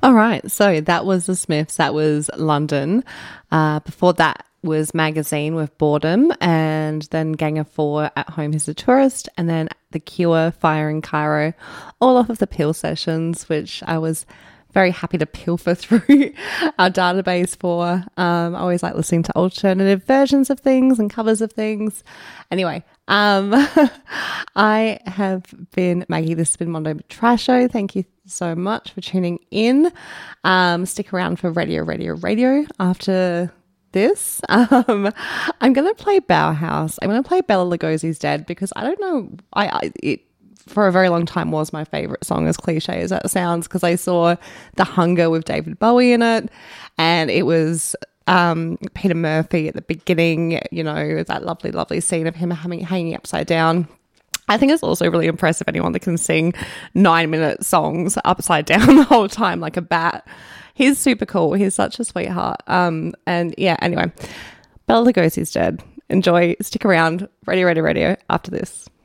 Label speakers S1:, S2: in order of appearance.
S1: All right. So that was the Smiths. That was London. Before that was Magazine with Boredom, and then Gang of Four, At Home He's a Tourist, and then The Cure, Fire in Cairo, all off of the Peel sessions, which I was very happy to pilfer through our database for. I always like listening to alternative versions of things and covers of things. Anyway, I have been Maggie. This has been Mondo Trash Show. Thank you so much for tuning in. Stick around for Radio after this. I'm going to play Bauhaus. I'm going to play Bela Lugosi's Dead because I don't know. It for a very long time was my favorite song, as cliche as that sounds, because I saw The Hunger with David Bowie in it, and it was Peter Murphy at the beginning, you know, that lovely scene of him hanging upside down. I think it's also really impressive anyone that can sing 9-minute songs upside down the whole time like a bat. He's super cool. He's such a sweetheart. And yeah, anyway, Bela Lugosi's Dead. Enjoy. Stick around. Radio after this.